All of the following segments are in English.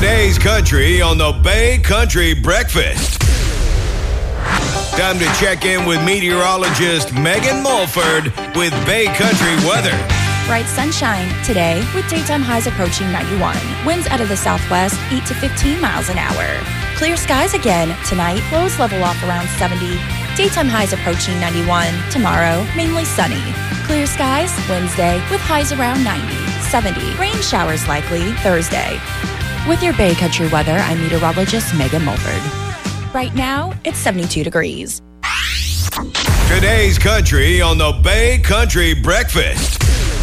Today's country on the Bay Country Breakfast. Time to check in with meteorologist Megan Mulford with Bay Country weather. Bright sunshine today with daytime highs approaching 91. Winds out of the southwest 8 to 15 miles an hour. Clear skies again tonight. Lows level off around 70. Daytime highs approaching 91. Tomorrow, mainly sunny. Clear skies Wednesday with highs around 90. 70. Rain showers likely Thursday. With your Bay Country weather, I'm meteorologist Megan Mulford. Right now, it's 72 degrees. Today's country on the Bay Country Breakfast.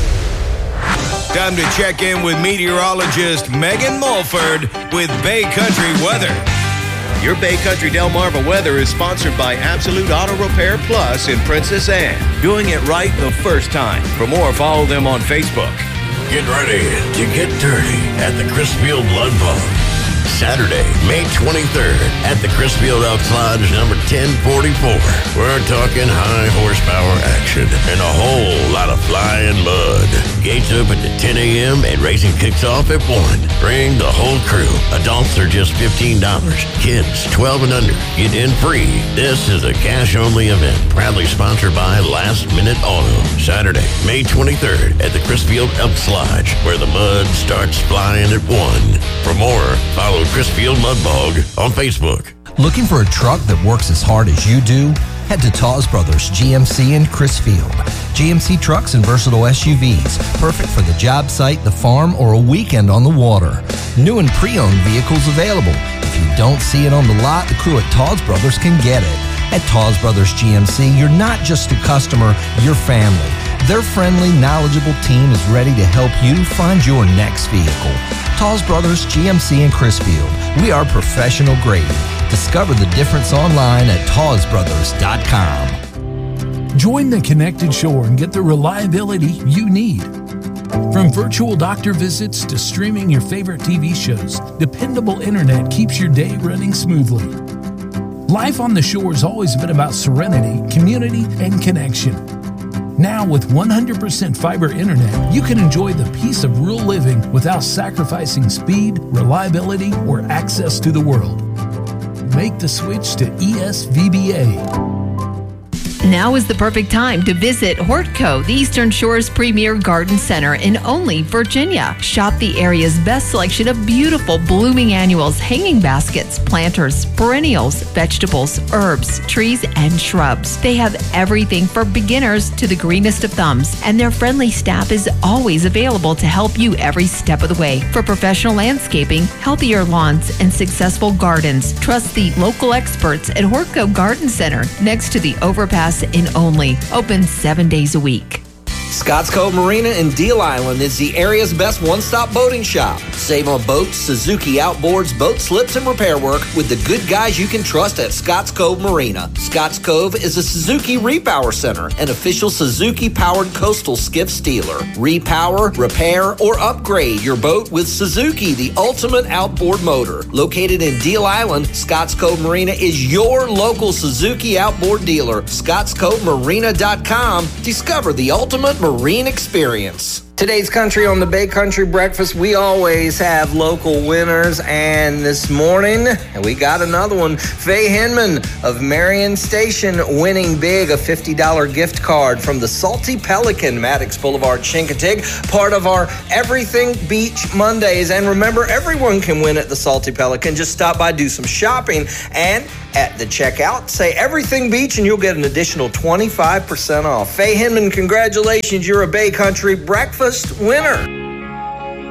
Time to check in with meteorologist Megan Mulford with Bay Country weather. Your Bay Country Delmarva weather is sponsored by Absolute Auto Repair Plus in Princess Anne. Doing it right the first time. For more, follow them on Facebook. Get ready to get dirty at the Crisfield Blood Bowl. Saturday, May 23rd at the Crisfield Elks Lodge number 1044. We're talking high horsepower action and a whole lot of flying mud. Gates open at 10 a.m. and racing kicks off at 1. Bring the whole crew. Adults are just $15. Kids 12 and under get in free. This is a cash-only event, proudly sponsored by Last Minute Auto. Saturday, May 23rd at the Crisfield Elks Lodge, where the mud starts flying at 1. For more, follow Crisfield Mudbog on Facebook. Looking for a truck that works as hard as you do? Head to Tawes Brothers GMC in Crisfield. GMC trucks and versatile SUVs, perfect for the job site, the farm, or a weekend on the water. New and pre-owned vehicles available. If you don't see it on the lot, the crew at Tawes Brothers can get it. At Tawes Brothers GMC, you're not just a customer, you're family. Their friendly, knowledgeable team is ready to help you find your next vehicle. Tawes Brothers GMC in Crisfield. We are professional grading. Discover the difference online at tawesbrothers.com. Join the Connected Shore and get the reliability you need. From virtual doctor visits to streaming your favorite TV shows, dependable internet keeps your day running smoothly. Life on the shore has always been about serenity, community, and connection. Now, with 100% fiber internet, you can enjoy the peace of rural living without sacrificing speed, reliability, or access to the world. Make the switch to ESVBA. Now is the perfect time to visit Hortco, the Eastern Shore's premier garden center in Olney, Virginia. Shop the area's best selection of beautiful blooming annuals, hanging baskets, planters, perennials, vegetables, herbs, trees, and shrubs. They have everything for beginners to the greenest of thumbs, and their friendly staff is always available to help you every step of the way. For professional landscaping, healthier lawns, and successful gardens, trust the local experts at Hortco Garden Center next to the overpass in Olney. Open 7 days a week. Scotts Cove Marina in Deal Island is the area's best one-stop boating shop. Save on boats, Suzuki outboards, boat slips, and repair work with the good guys you can trust at Scotts Cove Marina. Scotts Cove is a Suzuki Repower Center, an official Suzuki-powered coastal skiff dealer. Repower, repair, or upgrade your boat with Suzuki, the ultimate outboard motor. Located in Deal Island, Scotts Cove Marina is your local Suzuki outboard dealer. ScottsCoveMarina.com. Discover the ultimate marine experience. Today's Country on the Bay Country Breakfast, we always have local winners, and this morning we got another one. Faye Hinman of Marion Station winning big, a $50 gift card from the Salty Pelican, Maddox Boulevard, Chincoteague, part of our Everything Beach Mondays. And remember, everyone can win at the Salty Pelican. Just stop by, do some shopping, and at the checkout, say Everything Beach, and you'll get an additional 25% off. Faye Hinman, congratulations. You're a Bay Country Breakfast winner.